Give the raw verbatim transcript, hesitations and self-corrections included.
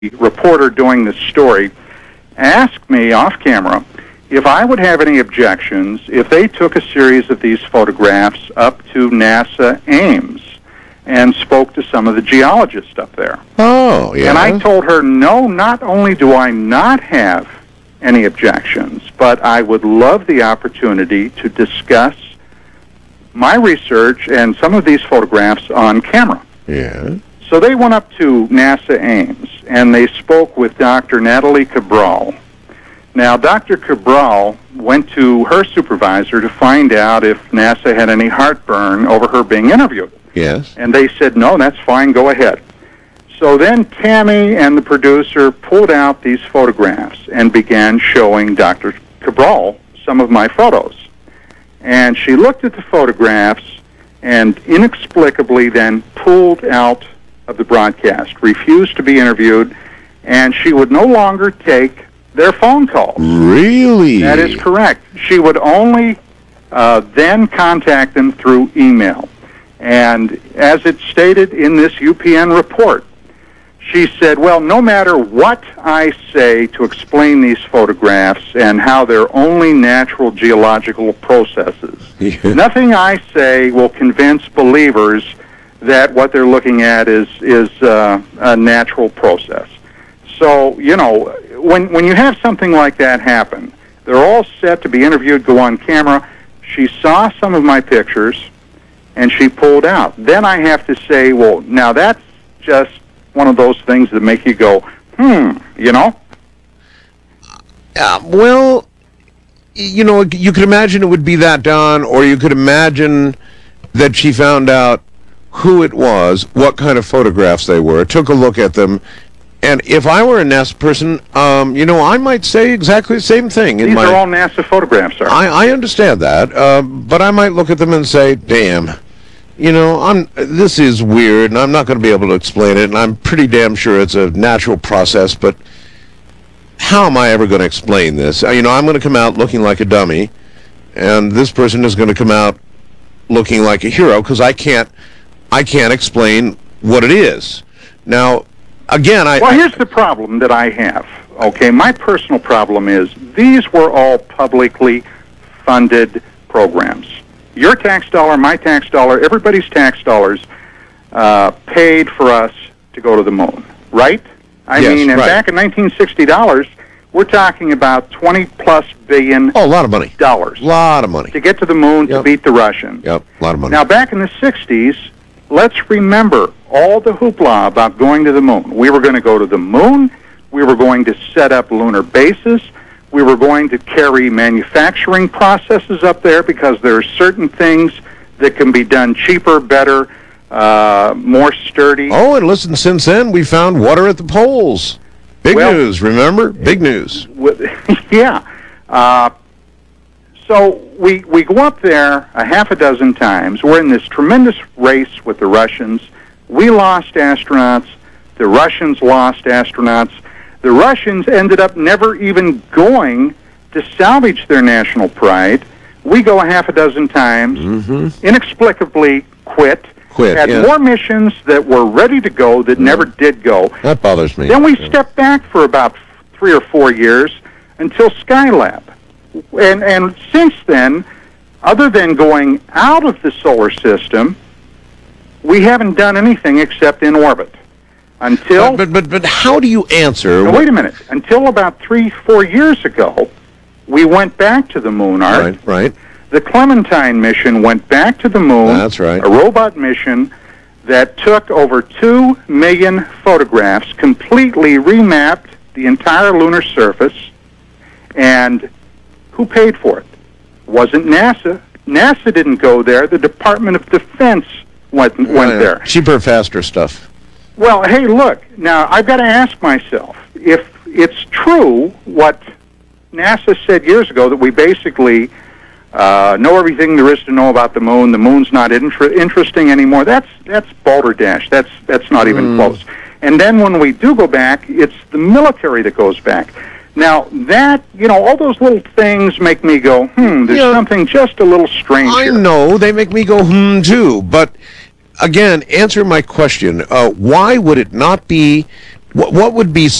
reporter doing this story asked me off camera if I would have any objections if they took a series of these photographs up to NASA Ames and spoke to some of the geologists up there. Oh, yeah. And I told her, no, not only do I not have any objections, but I would love the opportunity to discuss my research and some of these photographs on camera. Yeah. So they went up to NASA Ames, and they spoke with Doctor Natalie Cabral. Now, Doctor Cabral went to her supervisor to find out if NASA had any heartburn over her being interviewed. Yes. And they said, no, that's fine, go ahead. So then Tammy and the producer pulled out these photographs and began showing Doctor Cabral some of my photos. And she looked at the photographs and inexplicably then pulled out of the broadcast, refused to be interviewed, and she would no longer take their phone calls. Really? That is correct. She would only uh, then contact them through email. And as it's stated in this U P N report, she said, well, no matter what I say to explain these photographs and how they're only natural geological processes, Yeah. nothing I say will convince believers that what they're looking at is, is uh, a natural process. So, you know, when, when you have something like that happen, they're all set to be interviewed, go on camera. She saw some of my pictures, and she pulled out. Then I have to say, well, now that's just one of those things that make you go, hmm, you know? Uh, well, you know, you could imagine it would be that, Don, or you could imagine that she found out who it was, what kind of photographs they were, took a look at them, and if I were a NASA person, um, you know, I might say exactly the same thing. In These my, are all NASA photographs, sir. I, I understand that, uh, but I might look at them and say, damn, you know, I'm, this is weird, and I'm not going to be able to explain it, and I'm pretty damn sure it's a natural process, but how am I ever going to explain this? You know, I'm going to come out looking like a dummy, and this person is going to come out looking like a hero, because I can't, I can't explain what it is. Now, again, I... Well, here's the problem that I have, okay? My personal problem is these were all publicly funded programs. Your tax dollar, my tax dollar, everybody's tax dollars uh, paid for us to go to the moon, right? I Yes, mean, and right. back in nineteen sixty dollars, we're talking about twenty plus billion Oh, a lot of money. dollars A lot of money. to get to the moon to Yep. beat the Russians. Yep, a lot of money. Now, back in the sixties, let's remember all the hoopla about going to the moon. We were going to go to the moon. We were going to set up lunar bases. We were going to carry manufacturing processes up there because there are certain things that can be done cheaper, better, uh, more sturdy. Oh, and listen, since then, we found water at the poles. Big Well- news, remember? Big news. With- yeah. Uh, so we we go up there a half a dozen times. We're in this tremendous race with the Russians. We lost astronauts. The Russians lost astronauts. The Russians ended up never even going to salvage their national pride. We go a half a dozen times, Mm-hmm. inexplicably quit, Quit, had yeah. more missions that were ready to go that never did go. That bothers me. Then we Yeah. stepped back for about three or four years until Skylab. And, and since then, other than going out of the solar system, we haven't done anything except in orbit. Until, But, but, but how do you answer? now, wait a minute, until about three, four years ago, we went back to the moon, Art. Right, right. The Clementine mission went back to the moon. That's right. A robot mission that took over two million photographs, completely remapped the entire lunar surface, and who paid for it? Wasn't NASA. NASA didn't go there. The Department of Defense went, went Yeah, there. Cheaper, faster stuff. Well, hey, look, now I've got to ask myself, if it's true what NASA said years ago, that we basically uh, know everything there is to know about the moon, the moon's not inter- interesting anymore, that's that's balderdash, that's, that's not even Mm. close. And then when we do go back, it's the military that goes back. Now, that, you know, all those little things make me go, hmm, there's Yeah. something just a little strange I here. know, they make me go, hmm, too. But, again, answer my question. Uh, why would it not be What what would be